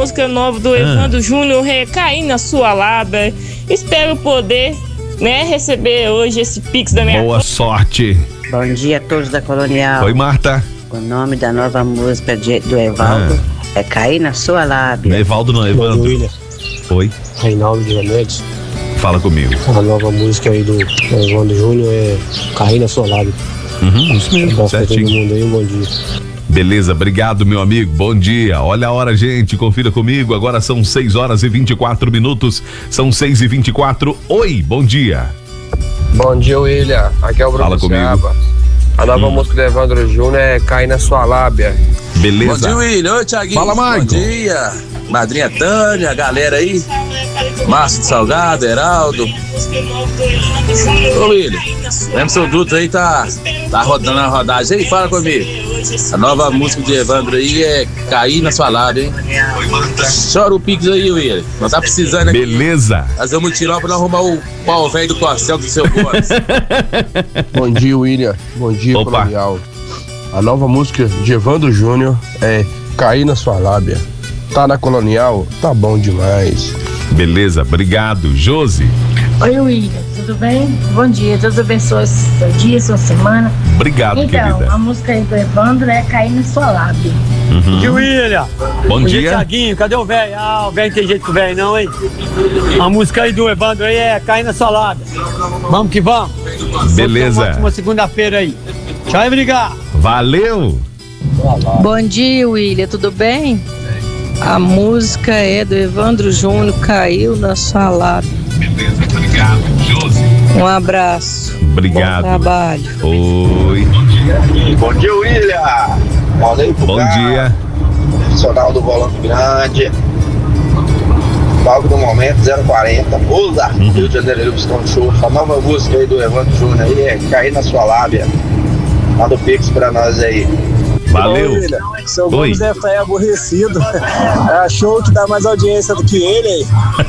música nova do Evandro Júnior, Recair na Sua Lábia. Espero poder, né, receber hoje esse pix da minha Boa sorte. Bom dia a todos da Colonial. Oi, Marta. O nome da nova música do Evaldo é Cair na Sua Lábia. Não é Evaldo, não, é Evandro. Oi. Reinaldo de Remédios. Fala comigo. A nova música aí do Evandro Júnior é Cair na Sua Lábia. Isso mesmo, certinho. Todo mundo aí, um bom dia. Beleza, obrigado, meu amigo. Bom dia. Olha a hora, gente. Confira comigo. Agora são 6h24. São 6h24. Oi, bom dia. Bom dia, William. Aqui é o Bruno. Fala comigo. A nova música do Evandro Júnior é Cair na Sua Lábia. Beleza. Bom dia, William. Oi, Thiaguinho. Fala, Maicon. Bom dia. Madrinha Tânia, galera aí. Márcio de Salgado, Heraldo. Ô, William, lembra seu duto aí, tá rodando a rodagem aí? Fala comigo. A nova música de Evandro aí é Cair na Sua Lábia, hein? Chora o pix aí, William. Nós tá precisando aqui. Beleza. Fazer um mutirão pra não arrumar o pau velho do Corcel do seu Boris. Bom dia, William. Bom dia, Opa. Colonial. A nova música de Evandro Júnior é Cair na Sua Lábia. Tá na Colonial? Tá bom demais. Beleza, obrigado. Josi. Oi, William, tudo bem? Bom dia, Deus abençoe seu dia, sua semana. Obrigado, então, querida. a música aí do Evandro é Cair na Sua Lábia. Bom dia, William. Bom dia. Thiaguinho, cadê o velho? O velho não tem jeito com o velho não, hein? A música aí do Evandro aí é Cair na Sua Lábia. Vamos que vamos. Beleza. Uma ótima segunda-feira aí. Tchau e obrigado. Valeu. Bom dia, William, tudo bem? A música é do Evandro Júnior, Caiu na Sua Lábia. Beleza, obrigado. Josi. Um abraço. Obrigado. Bom trabalho. Oi. Bom dia, William. Bom dia. Profissional do Volante Grande. Palco do momento 040. Usa. Rio de Janeiro, Buscão Show. A nova música aí do Evandro Júnior aí é Cair na Sua Lábia. Manda o pix pra nós aí. Valeu. Seu Oi. Gomes deve estar aborrecido. Achou que dá mais audiência do que ele aí.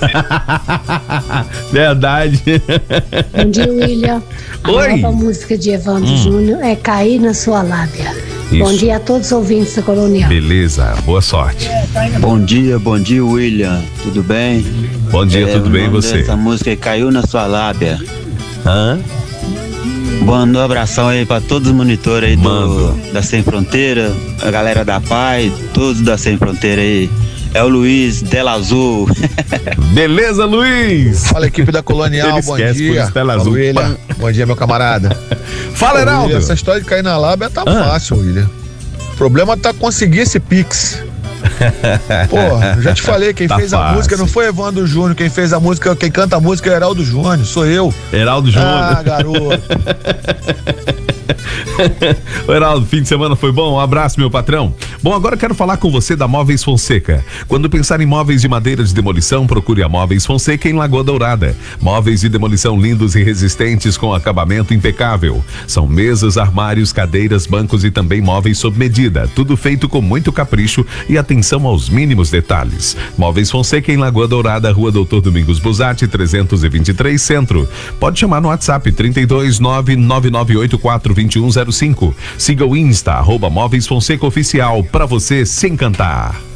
Verdade. Bom dia, William. A Oi. nova música de Evandro Júnior é Cair na Sua Lábia. Isso. Bom dia a todos os ouvintes da Colonial. Beleza, boa sorte. Bom dia, William. Tudo bem? Bom dia, tudo bem e você? Essa música aí Caiu na Sua Lábia. Hã? Manda um abração aí pra todos os monitores aí Mando. da Sem Fronteira, a galera da Paz, todos da Sem Fronteira aí. É o Luiz Dela Azul. Beleza, Luiz. Fala, equipe da Colonial, Ele bom esquece, por dia. isso, tela Fala, azul. William. Bom dia, meu camarada. Fala, Heraldo. William, essa história de cair na lábia tá fácil, William. O problema tá conseguir esse pix. Pô, já te falei, quem Tá fez a fácil. música não foi Evandro Júnior, quem fez a música, quem canta a música é Heraldo Júnior, sou eu. Heraldo Júnior. Ah, garoto. Ô, Heraldo, fim de semana foi bom? Um abraço, meu patrão. Bom, agora eu quero falar com você da Móveis Fonseca. Quando pensar em móveis de madeira de demolição, procure a Móveis Fonseca em Lagoa Dourada. Móveis de demolição lindos e resistentes com acabamento impecável. São mesas, armários, cadeiras, bancos e também móveis sob medida. Tudo feito com muito capricho e atenção aos mínimos detalhes. Móveis Fonseca em Lagoa Dourada, Rua Doutor Domingos Busatti, 323 Centro. Pode chamar no WhatsApp 32999842105. Siga o Insta, @Móveis Fonseca Oficial, pra você se encantar.